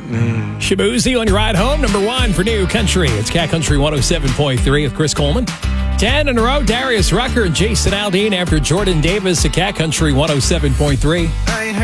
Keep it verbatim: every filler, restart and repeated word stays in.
Mm. Shabuzi on your ride home, number one for New Country. It's Cat Country one oh seven point three with Chris Coleman. Ten in a row, Darius Rucker and Jason Aldean after Jordan Davis at Cat Country one oh seven point three.